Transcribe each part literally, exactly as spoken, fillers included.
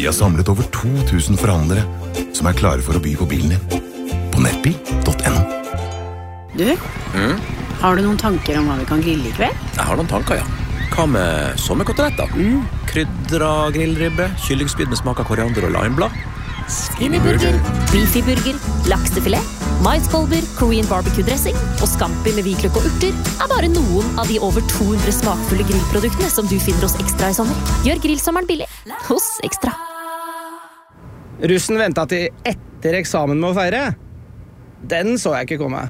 Vi har samlet over to tusen forhandlere som er klare for å by på bilen din. På nettbil punktum no. Du, Mm? har du noen tanker om hva vi kan grille i kveld? Jeg har noen tanker, ja. Hva med sommerkoteletter? Mm. Krydra grillribbe, kyllingspyd med smak av koriander og limeblad. Skinnyburger, beefyburger, laksefilet, maiskolber, Korean barbecue-dressing og scampi med hvitløk og urter er bare noen av de over to hundre smakfulle grillproduktene som du finner hos Ekstra i sommer. Gjør grillsommeren billig hos Ekstra. Russen ventet til etter eksamen med å feire. Den så jeg ikke komme.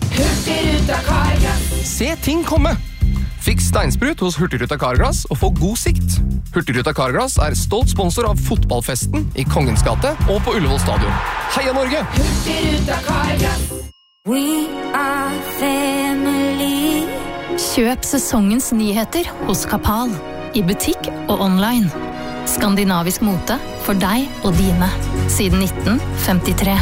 Se ting komme! Fiks steinsprut hos Hurtigruta Carglass og få god sikt. Hurtigruta Carglass er stolt sponsor av fotballfesten i Kongens gate og på Ullevål stadion. Heia Norge! Hurtigruta Carglass. We are family. Kjøp sesongens nyheter hos Kapal, i butikk og online. Skandinavisk mote for deg og dine, siden nitten femtitre.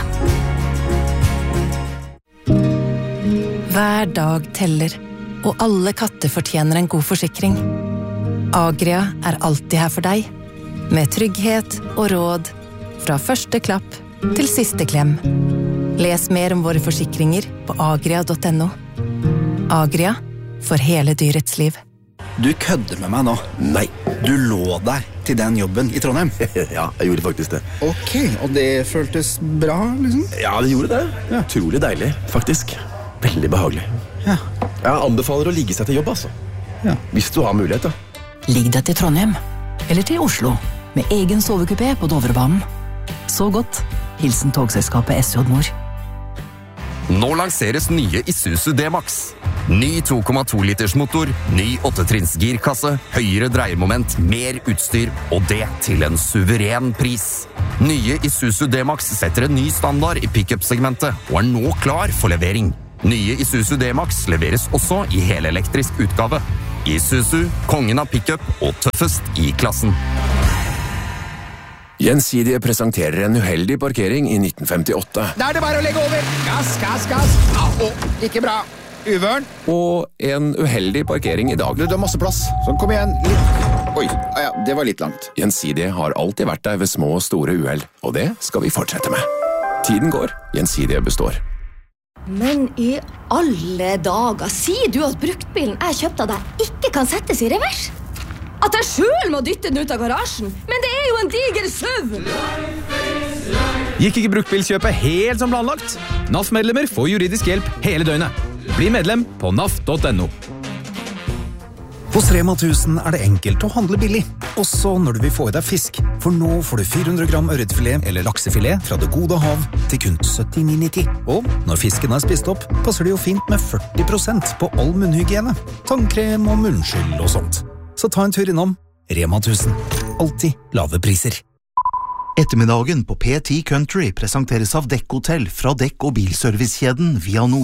Hver dag teller, og alle katter fortjener en god forsikring. Agria er alltid her for deg, med trygghet og råd, fra første klapp til siste klem. Les mer om våre forsikringer på agria punktum no. Agria, for hele dyrets liv. Du kødder med meg nå. Nei. Du lå der til den jobben i Trondheim. Ja, jeg gjorde faktisk det. Ok, og det føltes bra, liksom? Ja, det gjorde det. Ja. Utrolig deilig, faktisk. Veldig behagelig. Ja. Jeg anbefaler å ligge seg til jobb, altså. Ja. Hvis du har mulighet, da. Ligg deg til Trondheim, eller til Oslo, med egen sovekupé på Dovrebanen. Så godt. Hilsen togselskapet S J Nord. Nå lanseres nye Isuzu D-Max. Ny to komma to liters motor, ny åttetrinns girkasse, høyere dreiemoment, mer utstyr, og det til en suveren pris. Nye Isuzu D-Max setter en ny standard i pick-up-segmentet, og er nå klar for levering. Nye Isuzu D-Max leveres også i helelektrisk utgave. Isuzu, kongen av pick-up og tøffest i klassen. Gjensidige presenterer en uheldig parkering i nitten femtiåtte. Da er det bare å legge over. Gass, gass, gass. Au, ikke bra. Uvørn. Og en uheldig parkering i dag. Du, det er masse plass. Så kom igjen. Litt. Oi, ah, ja, det var litt langt. Gjensidige har alltid vært der ved små og store uheld, og det skal vi fortsette med. Tiden går, Gjensidige består. Men i alle dager, sier du at bruktbilen jeg kjøpte av deg ikke kan settes i revers? At jeg selv må dytte den ut av garasjen? Men det er jo en diger søv! Gikk ikke bruktbilkjøpet helt som planlagt? N A F-medlemmer får juridisk hjelp hele døgnet. Bli medlem på N A F punktum no. Hos Rema tusen er det enkelt å handle billig, også når du vil få i deg fisk. For nå får du fire hundre gram ørretfilet eller laksefilet fra det gode hav til kun syttini nitti. Og når fisken er spist opp, passer det jo fint med førti prosent på all munnhygiene, tannkrem og munnskyld og sånt. Så ta en tur innom Rema tusen. Alltid lave priser. Ettermiddagen på P ti Country presenteres av Dekk Hotel fra Dekk- og bilservicekjeden Via Nord.